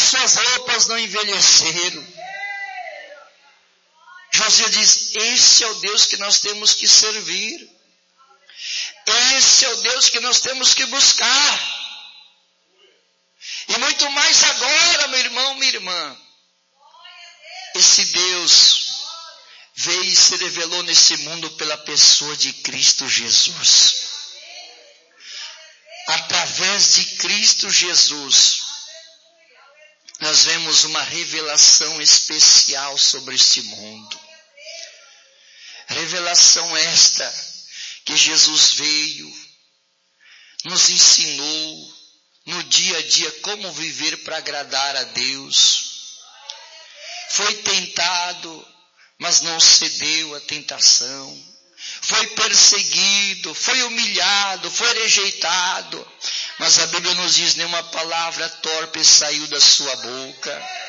suas roupas não envelheceram. Josias diz: esse é o Deus que nós temos que servir. Esse é o Deus que nós temos que buscar. E muito mais agora, meu irmão, minha irmã. Esse Deus veio e se revelou nesse mundo pela pessoa de Cristo Jesus. Através de Cristo Jesus, nós vemos uma revelação especial sobre este mundo. Revelação esta que Jesus veio, nos ensinou no dia a dia como viver para agradar a Deus. Foi tentado, mas não cedeu à tentação. Foi perseguido, foi humilhado, foi rejeitado. Mas a Bíblia nos diz: nenhuma palavra torpe saiu da sua boca.